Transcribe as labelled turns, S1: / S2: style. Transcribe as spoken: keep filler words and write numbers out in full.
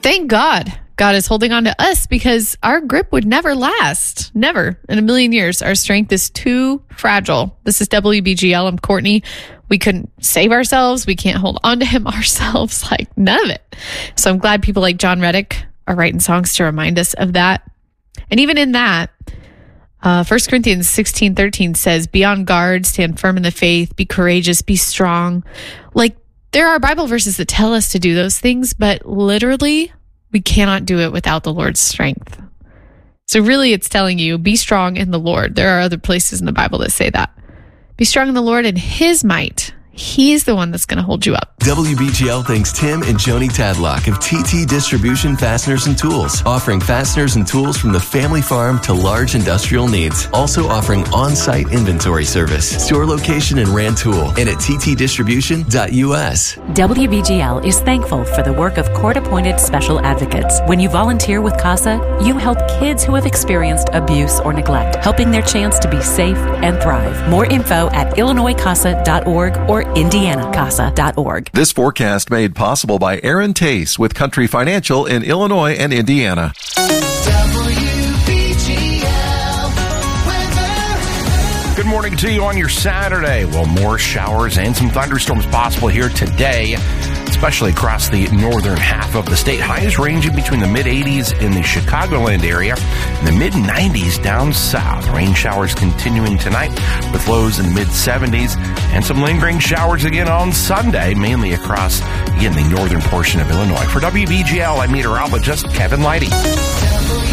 S1: thank God God is holding on to us, because our grip would never last. Never in a million years. Our strength is too fragile. This is W B G L. I'm Courtney. We couldn't save ourselves. We can't hold on to him ourselves. Like, none of it. So I'm glad people like John Reddick are writing songs to remind us of that. And even in that, uh, First Corinthians sixteen thirteen says, be on guard, stand firm in the faith, be courageous, be strong. Like, there are Bible verses that tell us to do those things, but literally, we cannot do it without the Lord's strength. So really, it's telling you, be strong in the Lord. There are other places in the Bible that say that. Be strong in the Lord and his might. He's the one that's going to hold you up.
S2: W B G L thanks Tim and Joni Tadlock of T T Distribution Fasteners and Tools, offering fasteners and tools from the family farm to large industrial needs. Also offering on-site inventory service. Store location in Rantoul and at t t distribution dot u s.
S3: W B G L is thankful for the work of court-appointed special advocates. When you volunteer with CASA, you help kids who have experienced abuse or neglect, helping their chance to be safe and thrive. More info at illinois casa dot org or indiana casa dot org.
S4: This forecast made possible by Aaron Tace with Country Financial in Illinois and Indiana.
S5: Good morning to you on your Saturday. Well, more showers and some thunderstorms possible here today, especially across the northern half of the state. Highs ranging between the mid-eighties in the Chicagoland area and the mid-nineties down south. Rain showers continuing tonight with lows in the mid-seventies and some lingering showers again on Sunday, mainly across, again, the northern portion of Illinois. For W B G L, I'm meteorologist Kevin Leidy.